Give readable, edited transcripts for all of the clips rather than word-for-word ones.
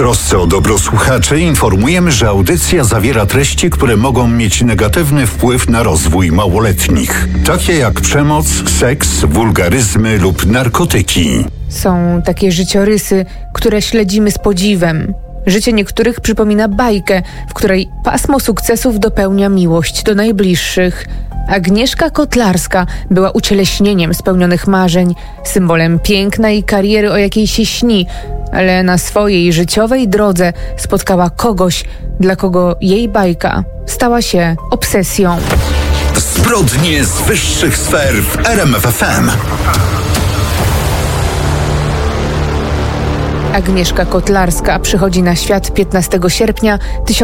trosce o dobro słuchaczy informujemy, że audycja zawiera treści, które mogą mieć negatywny wpływ na rozwój małoletnich, takie jak przemoc, seks, wulgaryzmy lub narkotyki. Są takie życiorysy, które śledzimy z podziwem. Życie niektórych przypomina bajkę, w której pasmo sukcesów dopełnia miłość do najbliższych. Agnieszka Kotlarska była ucieleśnieniem spełnionych marzeń, symbolem piękna i kariery, o jakiej się śni, ale na swojej życiowej drodze spotkała kogoś, dla kogo jej bajka stała się obsesją. Zbrodnie z wyższych sfer w RMF FM. Agnieszka Kotlarska przychodzi na świat 15 sierpnia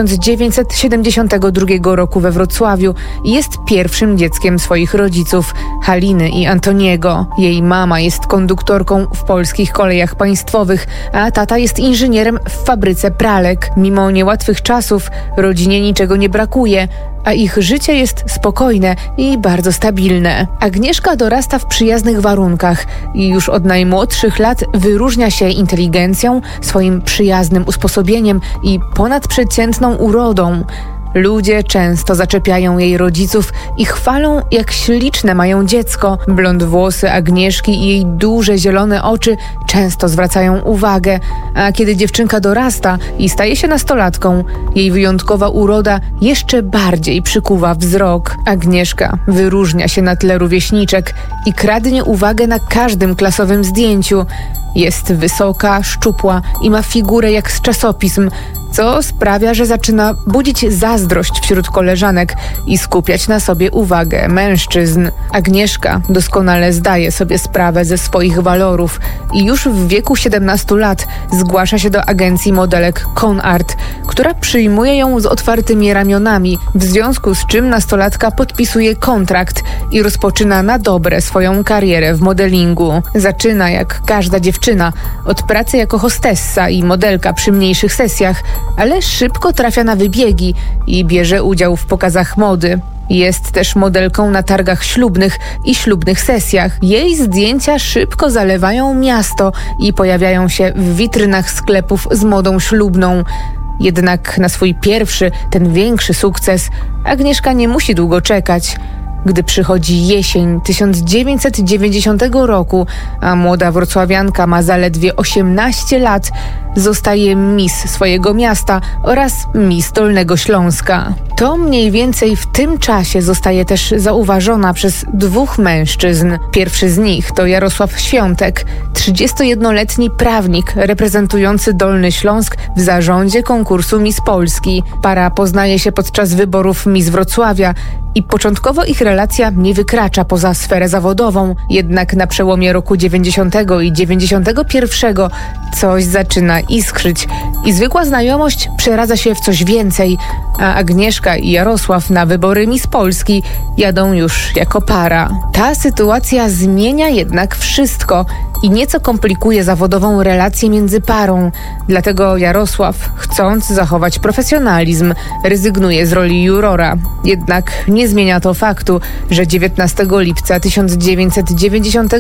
1972 roku we Wrocławiu i jest pierwszym dzieckiem swoich rodziców, Haliny i Antoniego. Jej mama jest konduktorką w Polskich Kolejach Państwowych, a tata jest inżynierem w fabryce pralek. Mimo niełatwych czasów rodzinie niczego nie brakuje, a ich życie jest spokojne i bardzo stabilne. Agnieszka dorasta w przyjaznych warunkach i już od najmłodszych lat wyróżnia się inteligencją, swoim przyjaznym usposobieniem i ponadprzeciętną urodą. Ludzie często zaczepiają jej rodziców i chwalą, jak śliczne mają dziecko. Blond włosy Agnieszki i jej duże zielone oczy często zwracają uwagę, a kiedy dziewczynka dorasta i staje się nastolatką, jej wyjątkowa uroda jeszcze bardziej przykuwa wzrok. Agnieszka wyróżnia się na tle rówieśniczek i kradnie uwagę na każdym klasowym zdjęciu. Jest wysoka, szczupła i ma figurę jak z czasopism, co sprawia, że zaczyna budzić zazdrość wśród koleżanek i skupiać na sobie uwagę mężczyzn. Agnieszka doskonale zdaje sobie sprawę ze swoich walorów i już w wieku 17 lat zgłasza się do agencji modelek ConArt, która przyjmuje ją z otwartymi ramionami, w związku z czym nastolatka podpisuje kontrakt i rozpoczyna na dobre swoją karierę w modelingu. Zaczyna jak każda dziewczyna od pracy jako hostessa i modelka przy mniejszych sesjach, ale szybko trafia na wybiegi i bierze udział w pokazach mody. Jest też modelką na targach ślubnych i ślubnych sesjach. Jej zdjęcia szybko zalewają miasto i pojawiają się w witrynach sklepów z modą ślubną. Jednak na swój pierwszy, ten większy sukces Agnieszka nie musi długo czekać. Gdy przychodzi jesień 1990 roku, a młoda wrocławianka ma zaledwie 18 lat, zostaje Miss swojego miasta oraz Miss Dolnego Śląska. To mniej więcej w tym czasie zostaje też zauważona przez dwóch mężczyzn. Pierwszy z nich to Jarosław Świątek, 31-letni prawnik reprezentujący Dolny Śląsk w zarządzie konkursu Miss Polski. Para poznaje się podczas wyborów Miss Wrocławia i początkowo ich relacja nie wykracza poza sferę zawodową. Jednak na przełomie roku 90 i 91 coś zaczyna iskrzyć i zwykła znajomość przeradza się w coś więcej, a Agnieszka i Jarosław na wybory Miss Polski jadą już jako para. Ta sytuacja zmienia jednak wszystko i nieco komplikuje zawodową relację między parą. Dlatego Jarosław, chcąc zachować profesjonalizm, rezygnuje z roli jurora. Jednak nie zmienia to faktu, że 19 lipca 1990